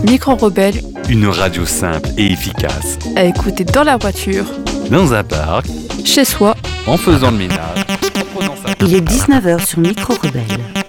Micro Rebelle, une radio simple et efficace. à écouter dans la voiture, Dans un parc, chez soi. en faisant le ménage, en prenant sa... Il est 19h sur Micro Rebelle.